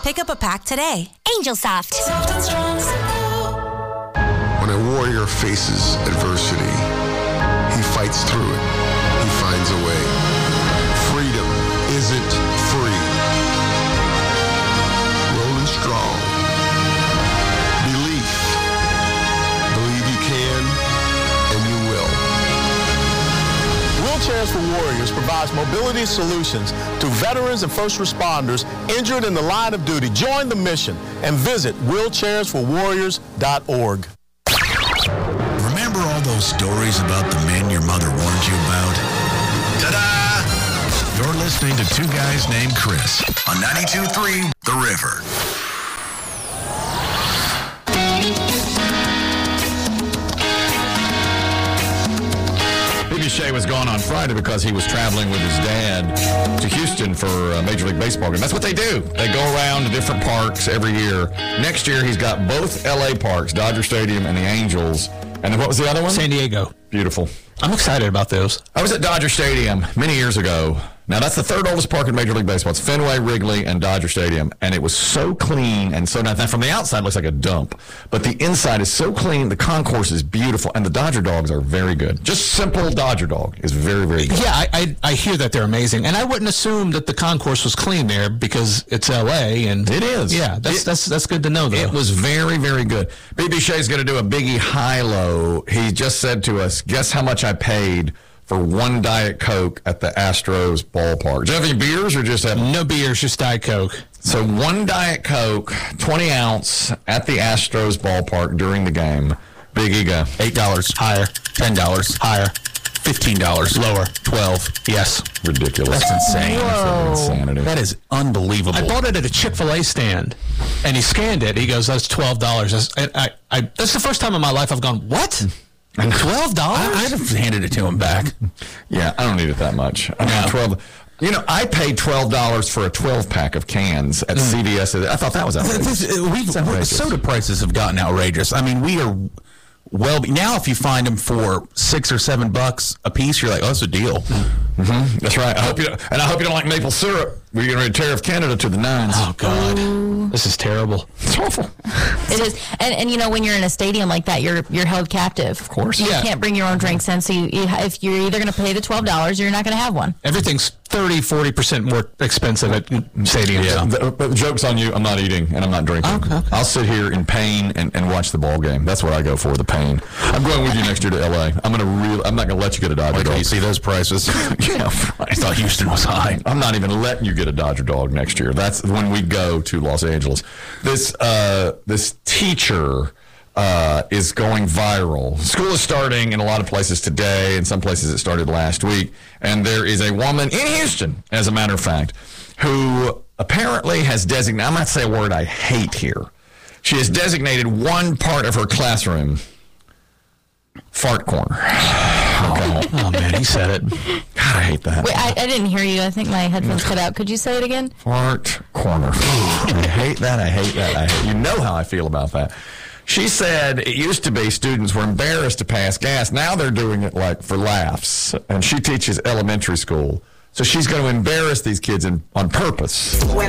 Pick up a pack today. Angel Soft. When a warrior faces adversity, he fights through it. He finds a way. Freedom isn't free. Rolling strong. Belief. Believe you can, and you will. Wheelchairs for Warriors provides mobility solutions to veterans and first responders injured in the line of duty. Join the mission and visit wheelchairsforwarriors.org. Remember all those stories about the men your mother warned you about? Ta-da! You're listening to Two Guys Named Chris on 92.3 The River. Big Shea was gone on Friday because he was traveling with his dad to Houston for a Major League Baseball game. That's what they do. They go around to different parks every year. Next year, he's got both L.A. parks, Dodger Stadium and the Angels. And then what was the other one? San Diego. Beautiful. I'm excited about those. I was at Dodger Stadium many years ago. Now, that's the third oldest park in Major League Baseball. It's Fenway, Wrigley, and Dodger Stadium. And it was so clean and so nice. Now, from the outside, it looks like a dump. But the inside is so clean. The concourse is beautiful. And the Dodger dogs are very good. Just simple Dodger dog is very, very good. Yeah, I hear that they're amazing. And I wouldn't assume that the concourse was clean there because it's L.A. and it is. Yeah, that's good to know, though. It was very, very good. BB Shea's going to do a biggie high-low. He just said to us, guess how much I paid for one Diet Coke at the Astros ballpark. Do you have any beers or just have... No beers, just Diet Coke. So one Diet Coke, 20 ounce, at the Astros ballpark during the game. Big Ego. $8 higher, $10 higher, $15 lower, 12. Yes. Ridiculous. That's insane. That's insanity. That is unbelievable. I bought it at a Chick-fil-A stand, and he scanned it. He goes, "That's $12." That's the first time in my life I've gone, what? $12? I'd have handed it to him back. Yeah, I don't need it that much. I mean, 12. You know, I paid $12 for a 12-pack of cans at CVS. I thought that was outrageous. Soda prices have gotten outrageous. I mean, we are now if you find them for $6 or $7 a piece, you're like, oh, that's a deal. Mm-hmm. That's right. I hope you don't like maple syrup. We're going to tear Canada to the nines. Oh, God. Ooh. This is terrible. It's awful. It is. And you know, when you're in a stadium like that, you're held captive. Of course. You can't bring your own drinks in, so if you're either going to pay the $12 or you're not going to have one. Everything's 30-40% more expensive at stadiums. Yeah, but the joke's on you. I'm not eating and I'm not drinking. Okay. I'll sit here in pain and watch the ball game. That's what I go for, the pain. I'm going with you next year to L.A. I'm not going to let you get a Dodger dog. You see those prices? Yeah, right. I thought Houston was high. I'm not even letting you get a Dodger dog next year. That's when we go to Los Angeles. This teacher is going viral. School is starting in a lot of places today. In some places it started last week. And there is a woman in Houston, as a matter of fact, who apparently has designated, I'm not say a word I hate here. She has designated one part of her classroom fart corner. Okay. Oh, man, he said it. God, I hate that. Wait, I didn't hear you. I think my headphones cut out. Could you say it again? Fart corner. I hate that. You know how I feel about that. She said it used to be students were embarrassed to pass gas. Now they're doing it like for laughs. And she teaches elementary school. So she's going to embarrass these kids on purpose. When